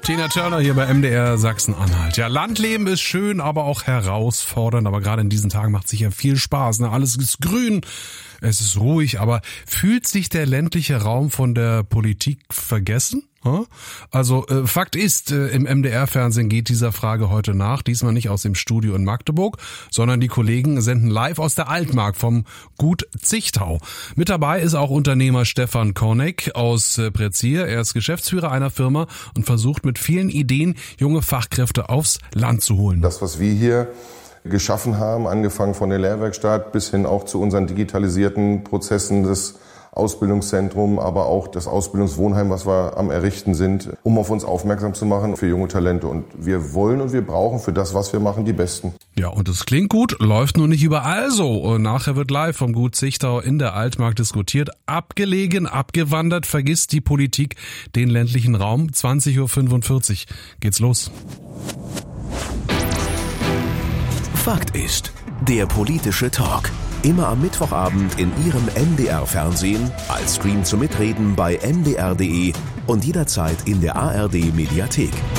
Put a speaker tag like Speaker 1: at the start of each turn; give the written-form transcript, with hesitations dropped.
Speaker 1: Tina Turner hier bei MDR Sachsen-Anhalt. Ja, Landleben ist schön, aber auch herausfordernd. Aber gerade in diesen Tagen macht sich ja viel Spaß. Ne? Alles ist grün, es ist ruhig. Aber fühlt sich der ländliche Raum von der Politik vergessen? Also Fakt ist, im MDR-Fernsehen geht dieser Frage heute nach, diesmal nicht aus dem Studio in Magdeburg, sondern die Kollegen senden live aus der Altmark vom Gut Zichtau. Mit dabei ist auch Unternehmer Stefan Korneck aus Prezier. Er ist Geschäftsführer einer Firma und versucht mit vielen Ideen junge Fachkräfte aufs Land zu holen.
Speaker 2: Das, was wir hier geschaffen haben, angefangen von der Lehrwerkstatt bis hin auch zu unseren digitalisierten Prozessen des Ausbildungszentrum, aber auch das Ausbildungswohnheim, was wir am Errichten sind, um auf uns aufmerksam zu machen für junge Talente. Und wir wollen und wir brauchen für das, was wir machen, die Besten.
Speaker 1: Ja, und es klingt gut, läuft nur nicht überall so. Und nachher wird live vom Gut Zichtau in der Altmark diskutiert. Abgelegen, abgewandert, vergisst die Politik den ländlichen Raum. 20:45 Uhr geht's los.
Speaker 3: Fakt ist, der politische Talk. Immer am Mittwochabend in Ihrem MDR-Fernsehen, als Stream zum Mitreden bei mdr.de und jederzeit in der ARD-Mediathek.